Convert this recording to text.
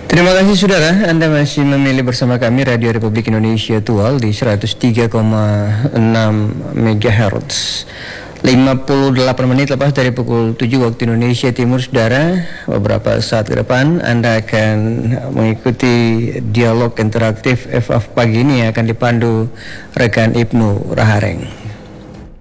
Terima kasih saudara, Anda masih memilih bersama kami Radio Republik Indonesia Tual di 103,6 MHz. 58 menit lepas dari pukul 7 waktu Indonesia Timur, saudara. Beberapa saat ke depan Anda akan mengikuti dialog interaktif FF pagi ini yang akan dipandu rekan Ibnu Rahareng.